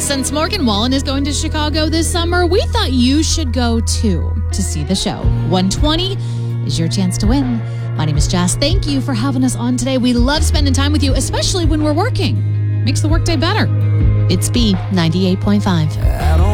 Since Morgan Wallen is going to Chicago this summer, we thought you should go too to see the show. 120 is your chance to win. My name is Jess. Thank you for having us on today. We love spending time with you, especially when we're working. Makes the workday better. It's B98.5.